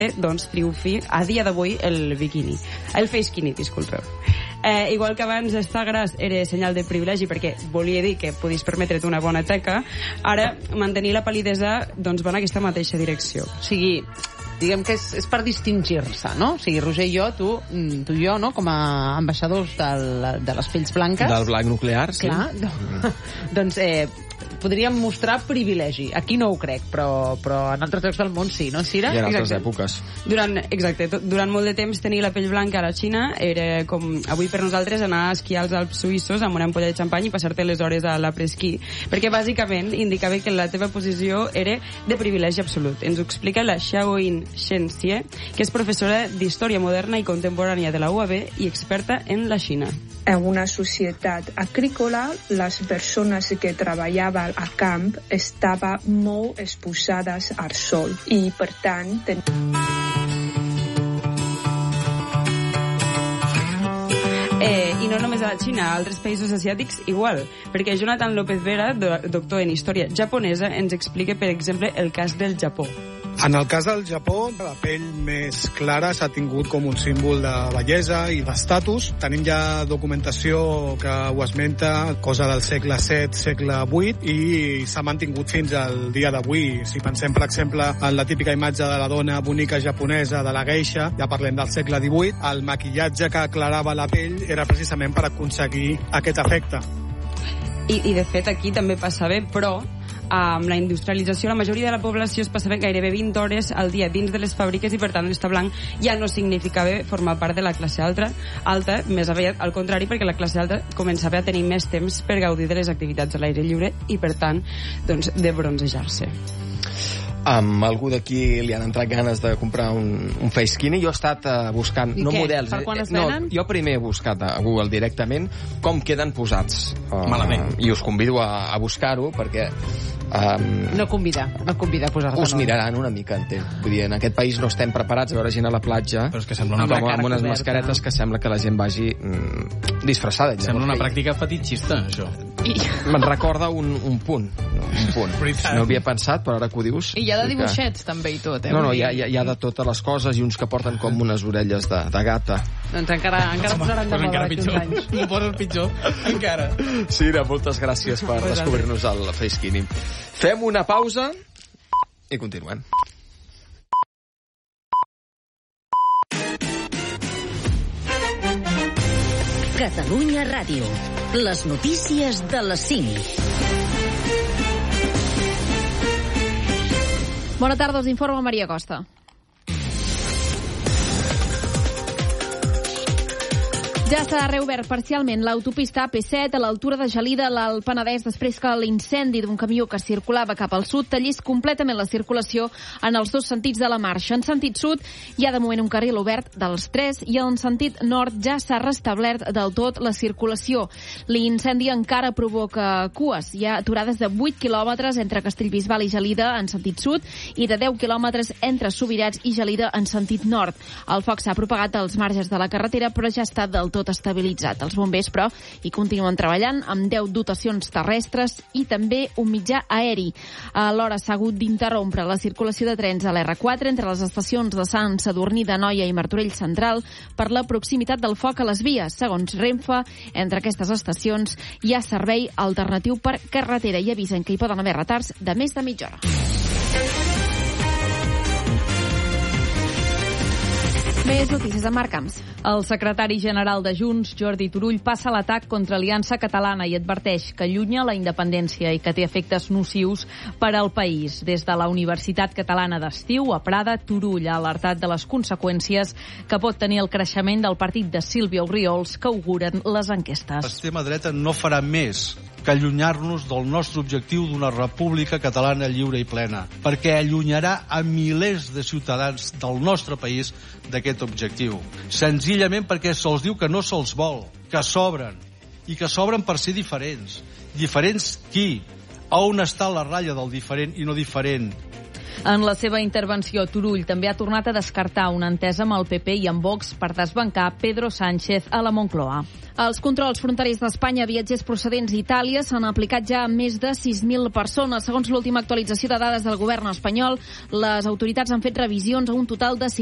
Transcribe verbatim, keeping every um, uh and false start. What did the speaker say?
doncs triomfi a dia d'avui el biquini. El facekini, disculpeu. Eh, igual que abans estar gras era senyal de privilegi perquè volia dir que podies permetre't una bona teca, ara mantenir la pal·lidesa doncs va en aquesta mateixa direcció. O sigui, diguem que és, és per distingir-se, no? O sigui, Roger i jo, tu, tu i jo, no?, com a ambaixadors del, de les pells blanques. Del blanc nuclear, sí. Clar, no. Doncs eh, podríem mostrar privilegi. Aquí no ho crec, però, però en altres llocs del món sí, no, Cira? I en altres Exacte. èpoques. Durant, exacte, durant molt de temps tenir la pell blanca a la Xina era com avui per nosaltres anar a esquiar als Alps suïssos amb una ampolla de xampany i passar-te les hores a l'apresquí, perquè bàsicament indicava que la teva posició era de privilegi absolut. Ens ho explica la Xiaoyin Shenxie, que és professora d'Història Moderna i Contemporània de la U A B i experta en la Xina. En una societat agrícola, les persones que treballaven a camp estaven molt exposades al sol i, per tant, ten... Eh, I no només a la Xina, a altres països asiàtics igual, perquè Jonathan López Vera, doctor en història japonesa, ens explica, per exemple, el cas del Japó. En el cas del Japó, la pell més clara s'ha tingut com un símbol de bellesa i d'estatus. Tenim ja documentació que ho esmenta, cosa del segle set, segle vuit, i s'ha mantingut fins al dia d'avui. Si pensem, per exemple, en la típica imatge de la dona bonica japonesa, de la geisha, ja parlem del segle divuit, el maquillatge que aclarava la pell era precisament per aconseguir aquest efecte. I, i de fet, aquí també passava, però amb la industrialització la majoria de la població es passava gairebé vint hores al dia dins de les fàbriques i per tant estar blanc ja no significava formar part de la classe alta, alta més aviat al contrari, perquè la classe alta començava a tenir més temps per gaudir de les activitats a l'aire lliure i per tant doncs, de bronzejar-se. Amb algú d'aquí li han entrat ganes de comprar un, un facekini. Jo he estat uh, buscant, I no què? models. Per quan es no, venen? jo primer he buscat a Google directament com queden posats. Uh, Malament. I us convido a, a buscar-ho perquè Um, no convida, no convida a posar-te. us miraran una mica, entenc. Vull dir, en aquest país no estem preparats a veure gent a la platja Però és que sembla una amb, cara amb unes coberta. mascaretes que sembla que la gent vagi mm, disfressada. Sembla una pràctica fetitxista, això. I... Me'n recorda un, un punt. No, un punt. No havia pensat, però ara que ho dius... I hi ha de sí dibuixets, que... també, i tot, eh? No, no, hi ha, hi ha, hi ha de totes les coses i uns que porten com unes orelles de, de gata. Doncs encara, encara posaran de Pues moda encara d'aquí uns pitjor. anys. M'ho poses pitjor, encara. Sira, moltes gràcies per descobrir-nos el facekini. Fem una pausa i continuem. Catalunya Ràdio. Les notícies de les cinc. Bona tarda, us informa Maria Costa. Ja s'ha reobert parcialment l'autopista A P set a l'altura de Gelida, al Penedès, després que l'incendi d'un camió que circulava cap al sud tallís completament la circulació en els dos sentits de la marxa. En sentit sud hi ha de moment un carril obert dels tres i en sentit nord ja s'ha restablert del tot la circulació. L'incendi encara provoca cues. Hi ha aturades de vuit quilòmetres entre Castellbisbal i Gelida en sentit sud i de deu quilòmetres entre Subirats i Gelida en sentit nord. El foc s'ha propagat als marges de la carretera però ja està del tot estabilitzat. Els bombers, però, hi continuen treballant amb deu dotacions terrestres i també un mitjà aeri. Alhora s'ha hagut d'interrompre la circulació de trens a l'erre quatre entre les estacions de Sant Sadurní d'Anoia i Martorell Central per la proximitat del foc a les vies. Segons Renfe, entre aquestes estacions hi ha servei alternatiu per carretera i avisen que hi poden haver retards de més de mitja hora. Més notícies de Marc Camps. El secretari general de Junts, Jordi Turull, passa a l'atac contra Aliança Catalana i adverteix que allunya la independència i que té efectes nocius per al país. Des de la Universitat Catalana d'Estiu, a Prada, Turull ha alertat de les conseqüències que pot tenir el creixement del partit de Sílvia Orriols que auguren les enquestes. L'extrema dreta no farà més que allunyar-nos del nostre objectiu d'una república catalana lliure i plena, perquè allunyarà a milers de ciutadans del nostre país d'aquest objectiu. Senzillament perquè se'ls diu que no se'ls vol, que sobren, i que sobren per ser diferents. Diferents qui? A on està la ratlla del diferent i no diferent? En la seva intervenció, Turull també ha tornat a descartar una entesa amb el P P i amb Vox per desbancar Pedro Sánchez a la Moncloa. Els controls fronterers d'Espanya a viatgers procedents d'Itàlia s'han aplicat ja a més de sis mil persones. Segons l'última actualització de dades del govern espanyol, les autoritats han fet revisions a un total de